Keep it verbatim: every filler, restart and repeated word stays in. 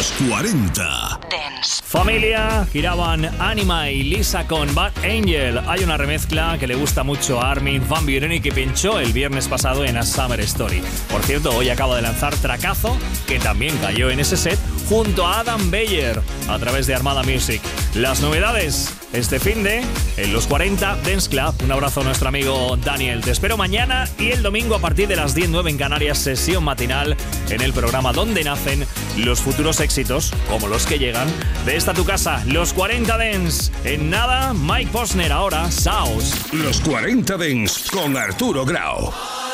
Los cuarenta Dance. Familia, giraban Anima y Lisa con Bad Angel. Hay una remezcla que le gusta mucho a Armin van Buuren y que pinchó el viernes pasado en A Summer Story. Por cierto, hoy acaba de lanzar Tracazo, que también cayó en ese set, junto a Adam Beyer, a través de Armada Music. Las novedades este finde en Los cuarenta Dance Club. Un abrazo a nuestro amigo Daniel. Te espero mañana y el domingo a partir de las diez nueve en Canarias, sesión matinal en el programa donde nacen los futuros éxitos, como los que llegan, de esta tu casa, Los cuarenta Dance. En nada, Mike Posner, ahora Saos. Los cuarenta Dance con Arturo Grau.